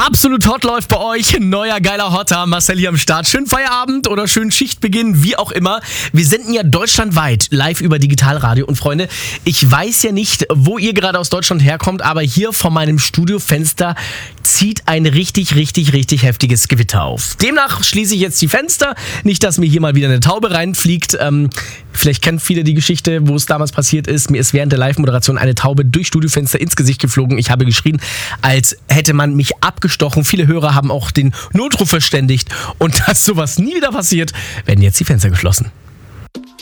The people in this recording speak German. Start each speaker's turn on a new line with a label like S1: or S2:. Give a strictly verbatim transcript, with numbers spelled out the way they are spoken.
S1: Absolut hot läuft bei euch. Neuer geiler Hotter. Marcel hier am Start. Schönen Feierabend oder schönen Schichtbeginn, wie auch immer. Wir senden ja deutschlandweit live über Digitalradio. Und Freunde, ich weiß ja nicht, wo ihr gerade aus Deutschland herkommt, aber hier vor meinem Studiofenster zieht ein richtig, richtig, richtig heftiges Gewitter auf. Demnach schließe ich jetzt die Fenster. Nicht, dass mir hier mal wieder eine Taube reinfliegt. Ähm, vielleicht kennen viele die Geschichte, wo es damals passiert ist. Mir ist während der Live-Moderation eine Taube durch Studiofenster ins Gesicht geflogen. Ich habe geschrien, als hätte man mich abgestochen. Viele Hörer haben auch den Notruf verständigt. Und dass sowas nie wieder passiert, werden jetzt die Fenster geschlossen.